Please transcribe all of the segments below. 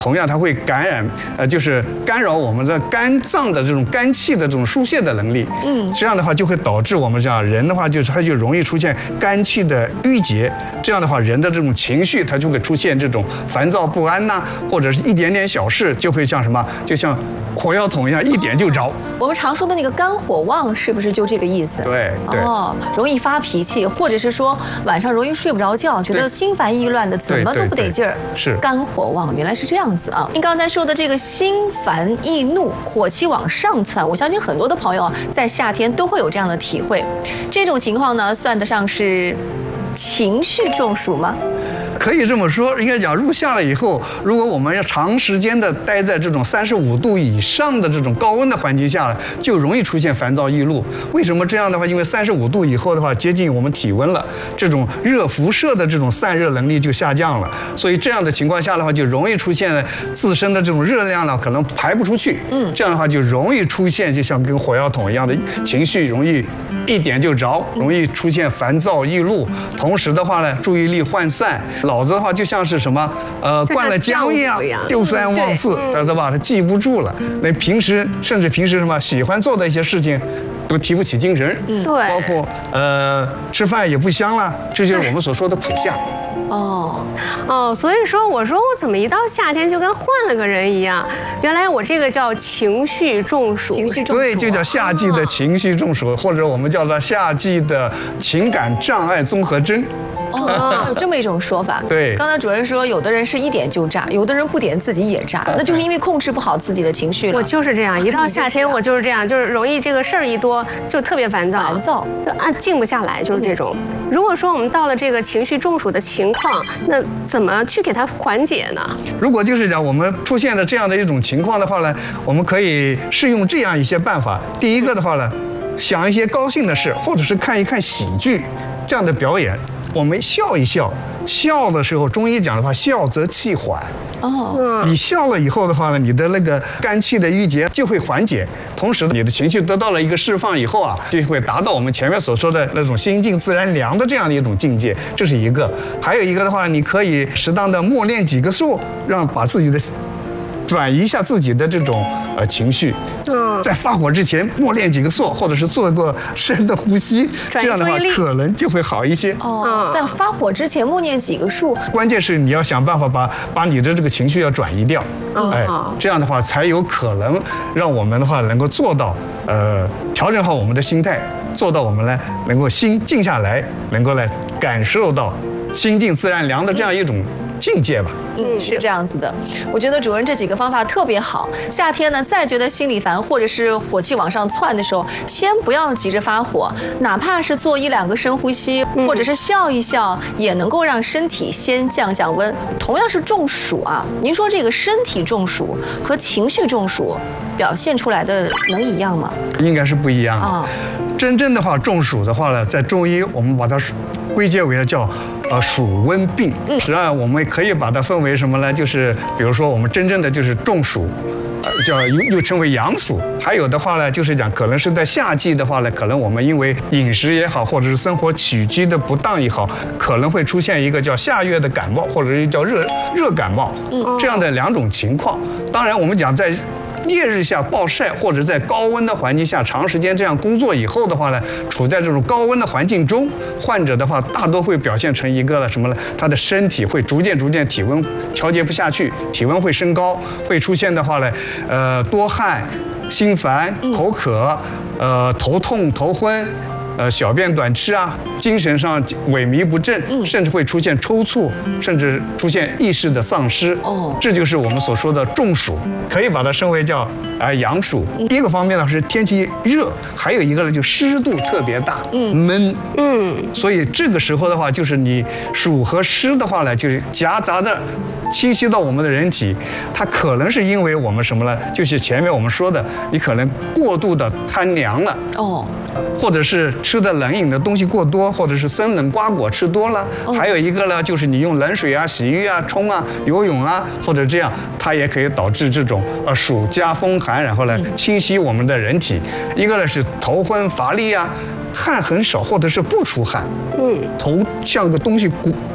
同样它会感染，就是干扰我们的肝脏的这种肝气的这种疏泄的能力。这样的话就会导致我们这样人的话，就是他就容易出现肝气的郁结。这样的话，人的这种情绪它就会出现这种烦躁不安呐，或者是一点点小事就会像什么，就像火药桶一样，一点就着。 我们常说的那个肝火旺，是不是就这个意思？ 对。 容易发脾气，或者是说晚上容易睡不着觉，觉得心烦意乱的，怎么都不得劲儿。 是肝火旺，原来是这样子啊！您刚才说的这个心烦易怒，火气往上窜，我相信很多的朋友在夏天都会有这样的体会。这种情况呢，算得上是情绪中暑吗？ 可以这么说，应该讲入夏了以后，如果我们要长时间的待在这种35度以上的这种高温的环境下，就容易出现烦躁易怒。为什么这样的话？因为35度以后的话，接近我们体温了，这种热辐射的这种散热能力就下降了，所以这样的情况下的话，就容易出现自身的这种热量呢可能排不出去。这样的话就容易出现就像跟火药桶一样的情绪，容易一点就着，容易出现烦躁易怒。同时的话呢，注意力涣散。脑子的话就像是什么灌了浆一样，丢三忘四，对吧？他记不住了。那甚至平时什么喜欢做的一些事情，都提不起精神。 对， 包括吃饭也不香了，这就是我们所说的苦夏。 所以说我怎么一到夏天就跟换了个人一样？原来我这个叫情绪中暑。 对，就叫夏季的情绪中暑，或者我们叫它夏季的情感障碍综合征。 有这么一种说法。 对， 刚才主任说，有的人是一点就炸，有的人不点自己也炸，那就是因为控制不好自己的情绪了。 我就是这样，一到夏天我就是这样，就是容易这个事儿一多就特别烦躁，静不下来，就是这种。如果说我们到了这个情绪中暑的情况，那怎么去给它缓解呢？ 如果就是讲我们出现了这样的一种情况的话呢，我们可以试用这样一些办法。第一个的话呢，想一些高兴的事，或者是看一看喜剧这样的表演。我们笑一笑，笑的时候，中医讲的话，笑则气缓。你笑了以后的话呢，你的那个肝气的郁结就会缓解，同时你的情绪得到了一个释放以后啊，就会达到我们前面所说的那种心静自然凉的这样的一种境界。这是一个。还有一个的话，你可以适当的默念几个数，把自己的转移一下自己的这种情绪。在发火之前默念几个数，或者是做个深的呼吸，这样的话可能就会好一些。 在发火之前默念几个数， 关键是你要想办法把你的这个情绪要转移掉。这样的话才有可能让我们的话能够做到调整好我们的心态，做到我们呢能够心静下来，能够来感受到心静自然凉的这样一种境界吧。 是这样子的。我觉得主任这几个方法特别好。夏天呢，再觉得心里烦或者是火气往上窜的时候，先不要急着发火，哪怕是做1-2个深呼吸，或者是笑一笑，也能够让身体先降降温。同样是中暑啊，您说这个身体中暑和情绪中暑表现出来的能一样吗？ 应该是不一样的。真正的话，中暑的话呢，在中医我们把它归结为叫暑温病。实际上我们可以把它分为什么呢？就是比如说我们真正的就是中暑，又称为阳暑。还有的话呢，就是讲可能是在夏季的话呢，可能我们因为饮食也好，或者是生活起居的不当也好，可能会出现一个叫夏月的感冒，或者是叫热感冒，这样的2种情况。当然我们讲在烈日下暴晒，或者在高温的环境下长时间这样工作以后的话呢，处在这种高温的环境中，患者的话大多会表现成一个什么呢？他的身体会逐渐体温调节不下去，体温会升高，会出现的话呢，多汗、心烦、口渴、头痛、头昏。小便短赤啊，精神上萎靡不振，甚至会出现抽搐，甚至出现意识的丧失。这就是我们所说的中暑，可以把它称为叫阳暑。第一个方面呢是天气热，还有一个呢就湿度特别大，闷。所以这个时候的话，就是你暑和湿的话呢，就是夹杂着侵袭到我们的人体，它可能是因为我们什么呢？就是前面我们说的，你可能过度的贪凉了。或者是吃的冷饮的东西过多，或者是生冷瓜果吃多了，还有一个呢，就是你用冷水啊、洗浴啊、冲啊、游泳啊，或者这样，它也可以导致这种暑加风寒，然后呢侵袭我们的人体。一个呢是头昏乏力啊，汗很少，或者是不出汗，头像个东西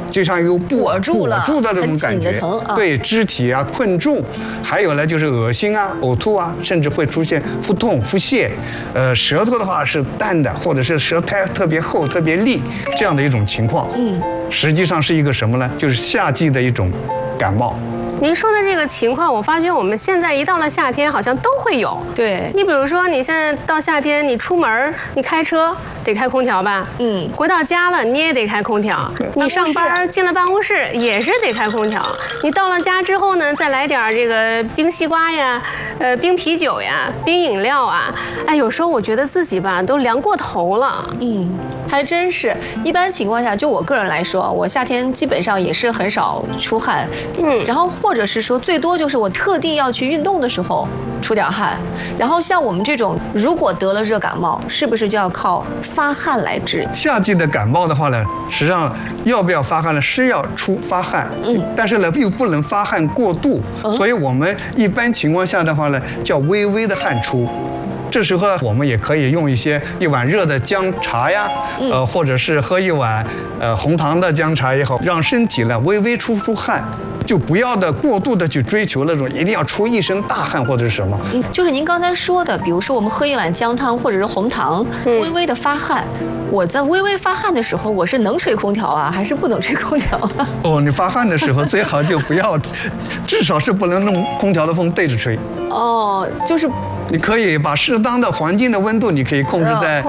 就像有裹住的这种感觉，对肢体啊困住，还有呢就是恶心啊、呕吐啊，甚至会出现腹痛、腹泻。舌头的话是淡的，或者是舌苔特别厚、特别利这样的一种情况。实际上是一个什么呢？就是夏季的一种感冒。 您说的这个情况，我发觉我们现在一到了夏天，好像都会有。 对， 你比如说，你现在到夏天，你出门，你开车得开空调吧？回到家了，你也得开空调。你上班进了办公室也是得开空调。你到了家之后呢，再来点这个冰西瓜呀，冰啤酒呀，冰饮料啊。哎，有时候我觉得自己吧都凉过头了。 还真是。一般情况下，就我个人来说，我夏天基本上也是很少出汗。然后或者是说，最多就是我特地要去运动的时候出点汗。然后像我们这种，如果得了热感冒，是不是就要靠发汗来治？ 夏季的感冒的话呢，实际上要不要发汗呢？是要发汗，但是呢又不能发汗过度，所以我们一般情况下的话呢，叫微微的汗出。这时候呢，我们也可以用一碗热的姜茶呀，或者是喝一碗红糖的姜茶也好，让身体呢微微出汗。就不要过度的去追求那种一定要出一身大汗或者是什么。 就是您刚才说的，比如说我们喝一碗姜汤或者是红糖，微微的发汗。我在微微发汗的时候，我是能吹空调啊，还是不能吹空调啊？ 你发汗的时候最好就不要，至少是不能弄空调的风对着吹。 就是。 你可以把适当的环境的温度，你可以控制在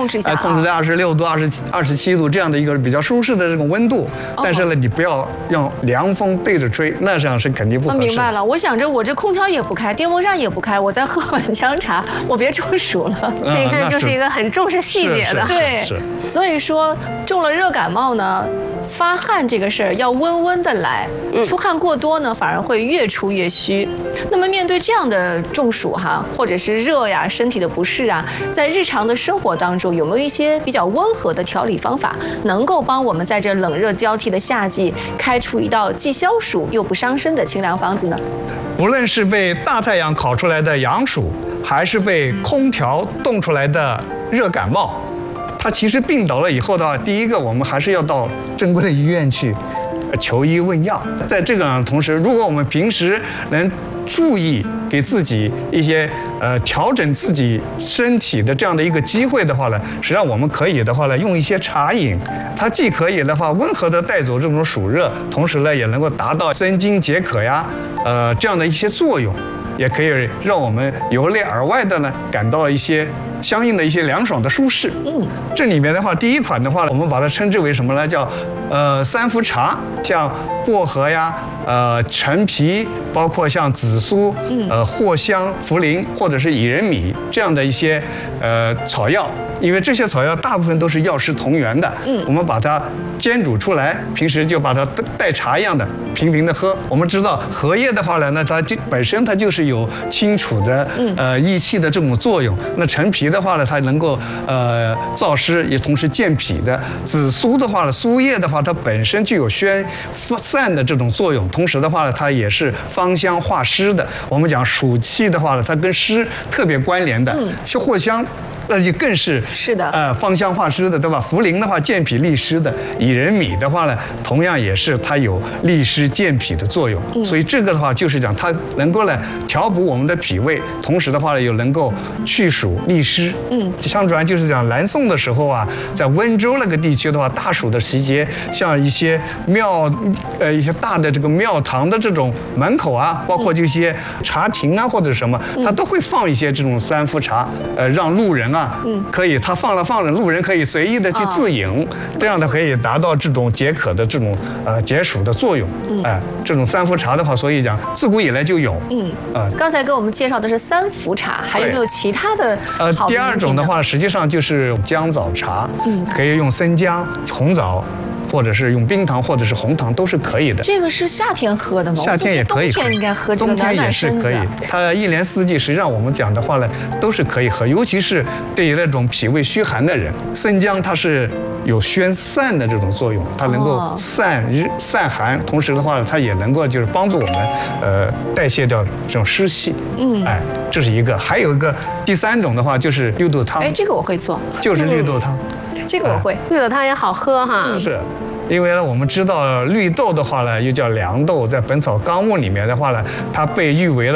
26度、27度这样的一个比较舒适的这种温度，但是呢，你不要让凉风对着吹，那样是肯定不合适。 明白了，我想着我这空调也不开，电风扇也不开，我再喝碗姜茶，我别中暑了。 这一看就是一个很重视细节的。 对，所以说中了热感冒呢，发汗这个事儿要温温的来，出汗过多呢，反而会越出越虚。那么面对这样的中暑或者是热呀、身体的不适啊，在日常的生活当中，有没有一些比较温和的调理方法，能够帮我们在这冷热交替的夏季，开出一道既消暑又不伤身的清凉方子呢？ 无论是被大太阳烤出来的阳暑，还是被空调冻出来的热感冒，它其实病倒了以后的话，第一个我们还是要到正规的医院去求医问药。在这个同时，如果我们平时能注意给自己一些调整自己身体的这样的一个机会的话呢，实际上我们可以的话呢，用一些茶饮，它既可以的话温和的带走这种暑热，同时呢也能够达到生津解渴呀，这样的一些作用，也可以让我们由内而外的呢感到一些相应的一些凉爽的舒适。这里面的话，第一款的话，我们把它称之为什么呢？叫三伏茶，像薄荷呀、陈皮，包括像紫苏、藿香、茯苓或者是薏仁米这样的一些草药。因为这些草药大部分都是药食同源的，我们把它煎煮出来，平时就把它代茶一样的频频的喝。我们知道荷叶的话呢，那它本身它就是有清除的益气的这种作用。那陈皮的话呢，它能够燥湿，也同时健脾的。紫苏的话呢，苏叶的话，它本身具有宣散的这种作用，同时的话呢，它也是芳香化湿的。我们讲暑气的话呢，它跟湿特别关联的，像藿香。那就更是的， 芳香化湿的，对吧？茯苓的话，健脾利湿的；薏仁米的话呢，同样也是它有利湿健脾的作用。所以这个的话，就是讲它能够呢调补我们的脾胃，同时的话呢又能够去暑利湿。相传就是讲南宋的时候啊，在温州那个地区的话，大暑的时节，像一些一些大的这个庙堂的这种门口啊，包括这些茶亭啊或者什么，它都会放一些这种三伏茶，让路人可以，他放着，路人可以随意的去自饮，这样的可以达到这种解渴的这种解暑的作用。这种三伏茶的话，所以讲自古以来就有。 刚才给我们介绍的是三伏茶，还有没有其他的好的？ 第二种的话，实际上就是姜枣茶，可以用生姜、红枣。或者是用冰糖或者是红糖都是可以的。 这个是夏天喝的吗？ 夏天也可以， 冬天应该喝这个暖暖身子。 冬天也是可以，它一年四季实际上我们讲的话呢，都是可以喝，尤其是对于那种脾胃虚寒的人，生姜它是有宣散的这种作用，它能够散寒，同时的话它也能够就是帮助我们代谢掉这种湿气。这是一个，还有一个第三种的话就是绿豆汤。 这个我会做， 就是绿豆汤。 这个我会， 绿豆汤也好喝哈。 是， 因为呢，我们知道绿豆的话呢，又叫凉豆，在《本草纲目》里面的话呢，它被誉为了